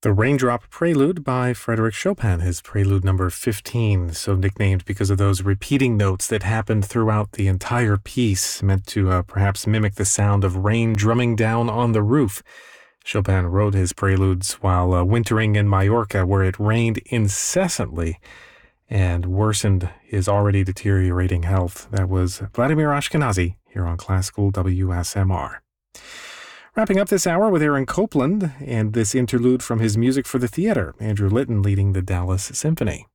The Raindrop Prelude by Frédéric Chopin, his Prelude number 15, so nicknamed because of those repeating notes that happened throughout the entire piece, meant to perhaps mimic the sound of rain drumming down on the roof. Chopin wrote his preludes while wintering in Majorca, where it rained incessantly and worsened his already deteriorating health. That was Vladimir Ashkenazy here on Classical WSMR. Wrapping up this hour with Aaron Copland and this interlude from his Music for the Theater, Andrew Litton leading the Dallas Symphony.